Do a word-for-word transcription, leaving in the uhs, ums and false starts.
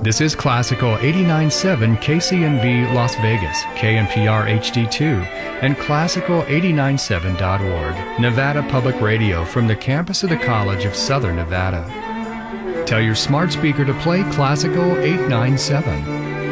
This is Classical eighty-nine point seven K C N V Las Vegas, K N P R H D two, and Classical eighty-nine point seven dot org, Nevada Public Radio from the campus of the College of Southern Nevada. Tell your smart speaker to play Classical eight nine seven.